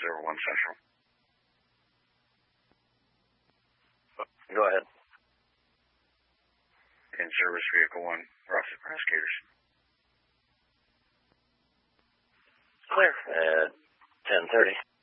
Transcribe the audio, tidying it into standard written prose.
01 Central. Go ahead. In service, vehicle 1, Rocky Prosecutors. Clear at 10:30.